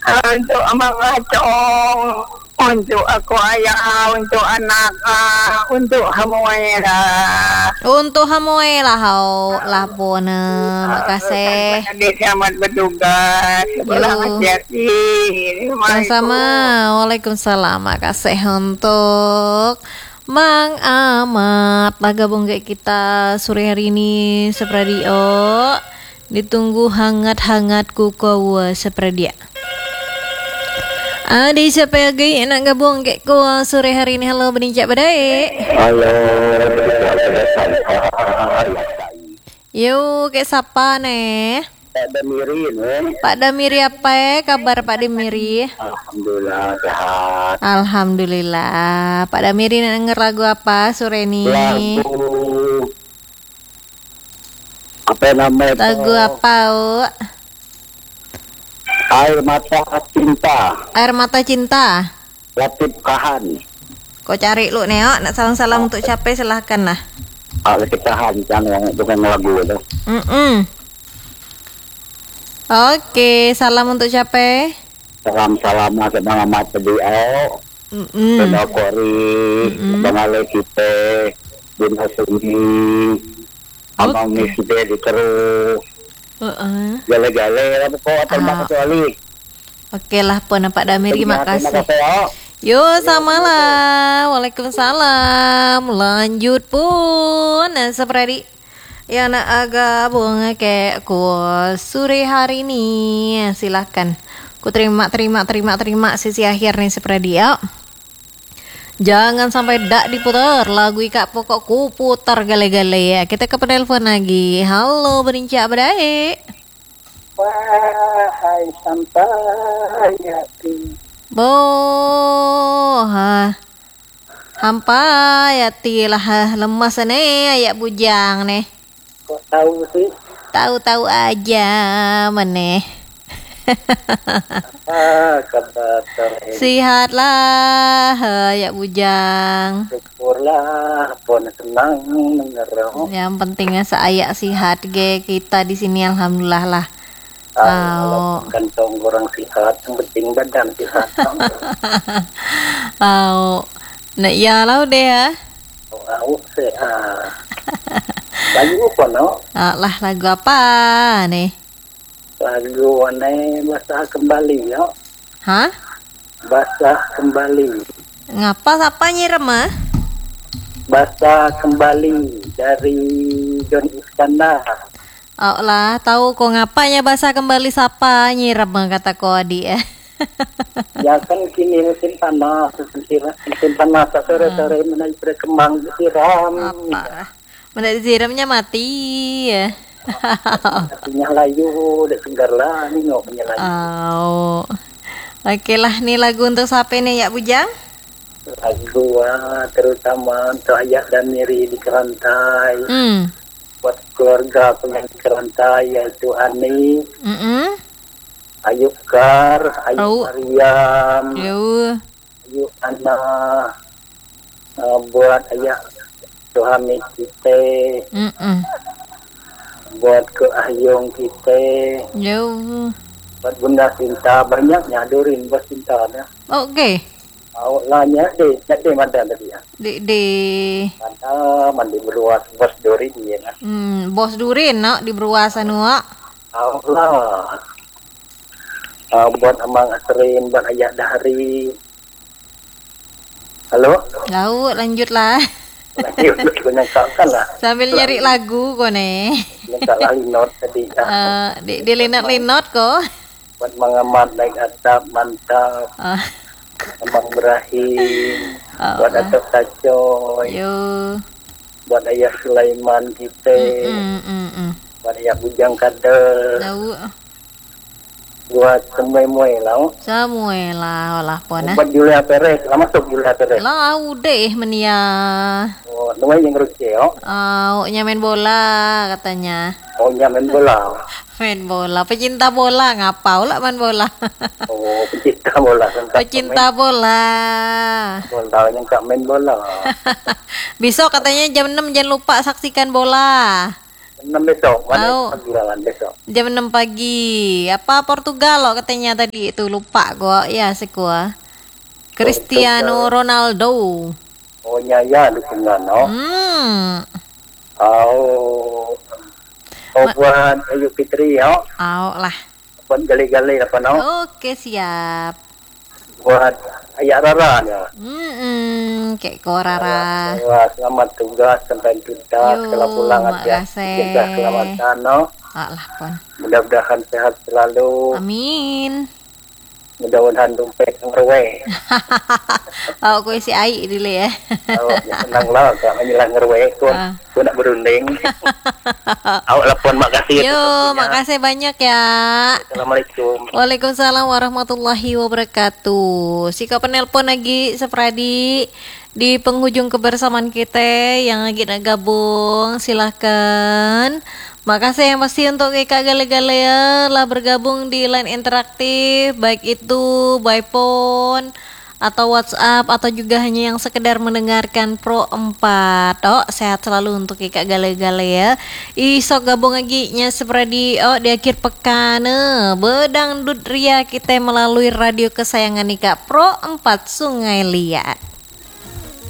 Untuk mga chong, untuk ako ayaw, untuk anak, untuk hamuera. Untuk hamuela hau lah pona makasih. Di selamat bertugas. Sebelah Yo. hati-hati. Sama-sama. Waalaikumsalam. Makasih untuk Mang Amat lah gabung kayak kita sore hari ini sepradio. Ditunggu hangat-hangat kukawa sepradia. Adi siapa lagi nak gabung kayak ku sore hari ini? Halo benincak badai. Halo, Yo, kayak siapa nih? Pak Damiri nih. Pak Damiri apa kabar Pak Damiri? Alhamdulillah sehat. Alhamdulillah. Pak Damiri denger lagu apa sore ini? Lagu apa namanya? Lagu apa? Air Mata Cinta. Air Mata Cinta. Latif Kahan. Kau cari lu Neo, nak salam-salam untuk siapa silahkan lah. Latif Kahan jangan bukan lagu itu. Oke, salam untuk siapa? Salam-salam sama Mat Dio. Benda Kori, Bang Ale kita, Bina Suni, Abang Misde di Terus. Gale-gale apa kok terima kecuali. Oke lah pun Pak Damiri makasih. Yo sama lah. Waalaikumsalam. Lanjut pun seperti ya nak agak bunga kayak ku sore hari ini silahkan. Ku terima sisi akhir nih seperti ya. Jangan sampai dak diputar lagu Ika pokok ku putar gale-gale ya. Kita ke penelpon lagi. Halo berincak badai. Wahai sampai hati. Boha. Hampa ya tilah lemas nih ayak bujang nih. Kok tahu sih? Tahu-tahu aja meneh. Kabar Sihatlah ya bujang. syukurlah pun senang mengerong. Yang pentingnya seayak sihat ge kita di sini alhamdulillah lah. Kantong orang sihat, yang penting badan sihat. Nah ya lau deh ya. Sehat. Lagu apa no? Lah lagu apa nih? Lagu aneh basah kembali ya. Hah? Basah kembali. Ngapa siapa nyirem ah? Basah kembali dari John Iskandar. Lah tahu kok ngapanya bahasa kembali siapa nyirem kata ko adi ya. Ya kan kini musim panas, musim panas sore-sore menaik berkembang disiram. Apa? Mendak disiramnya mati ya. Artinya layu, udah segar lah, nih nggak punya layu. Oke lah nih lagu untuk siapa nih ya bujang? Lagu terutama untuk ayah dan Miri di Kerantai. Buat keluarga aku yang di Kerantai yaitu Ani, Ayub Kar, Ayub Mariam, Ayub Ana, buat ayah suami kita, buat ke Ahyong kita, buat Bunda Sinta, banyaknya Durin buat Sinta ya. Oke. Awalnya jadi mana tadi ya? Di mandi beruas bos Durin ya kan? Bos Durin nak di Berwasan wa. Allah. Buat Amang Asrin, buat Ayah Dahri. Halo? Lalu lanjut lah. Lanjut, menyangkakan lah. Sambil nyari lagu kok nih. Menyangkakan linot tadi. Di linot kok. Buat mengamat naik atap, mantap. Amang Ibrahim. Buat Atok Sacoy. Buat Ayah Sulaiman kita. Buat Ayah Bujang Kader. Buat Samuel lah pona. Buat Julia Perez, lama masuk Julia Perez. Lah udah menia. Oh, namanya yang rugi ya? Nyamen bola katanya. Oh, nyamen bola. Main bola, pecinta bola ngapau lah main bola. Oh, pecinta bola. Pecinta bola. Bola yang tak main bola. Besok katanya jam 6 jangan lupa saksikan bola. 6 besok. Oh. Mana panggilan besok. Jam 6 pagi. Apa Portugal lo katanya tadi itu lupa gua. Ya sih gua. Cristiano Ronaldo. Oh ya dukungan no. Oh. Buat Ayu Fitri ya. Lah. Buat gali-gali apa no? Oke, siap. Buat Ayah Rara ya. Kayak Korara. Selamat tugas sampai tuntas. Kalau pulang aja jaga keselamatan no. Lah pon. Mudah-mudahan sehat selalu. Amin. Mudah-mudahan dompet ngerwe. Aku isi ai dulu ya. Senang lah kalau menyelang ngerwe tuh. Aku nak berunding. Awak lapor makasih. Yo, makasih banyak ya. Assalamualaikum. Waalaikumsalam warahmatullahi wabarakatuh. Sika penelpon lagi Sepradi di penghujung kebersamaan kita yang lagi nak gabung silahkan. Makasih yang pasti untuk Kak Gale-Gale ya lah bergabung di line interaktif baik itu by phone atau WhatsApp atau juga hanya yang sekedar mendengarkan Pro 4. Sehat selalu untuk Kak Gale-Gale ya. Isok gabung lagi nya Sepradi di akhir pekan bedang dut ria kita melalui radio kesayangan Kak Pro 4 Sungai Liat.